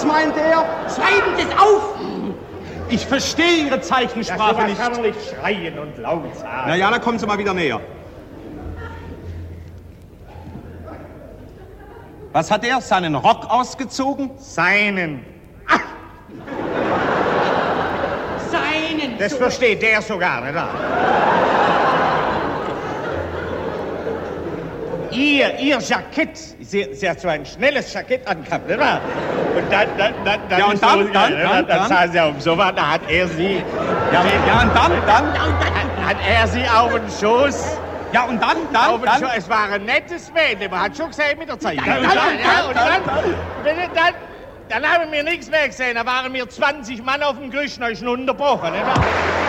Was meint er? Schreiben Sie es auf! Ich verstehe Ihre Zeichensprache nicht. kann man nicht schreien und laut sagen. Na ja, dann kommen Sie mal wieder näher. Was hat er? Seinen Rock ausgezogen? Seinen. Seinen. Das versteht der sogar, nicht wahr? Ihr Jackett, sie hat so ein schnelles Jackett angehabt, nicht wahr? Und dann Ja, und dann saß sie auf dem Sofa, da hat er sie... Ja, und dann? Hat er sie auf den Schoß... Ja, und dann? Es war ein nettes Mädchen, man hat schon gesehen mit der Zeit. Dann haben wir nichts mehr gesehen, da waren wir 20 Mann auf dem Gerüst, da ist schon unterbrochen, nicht wahr?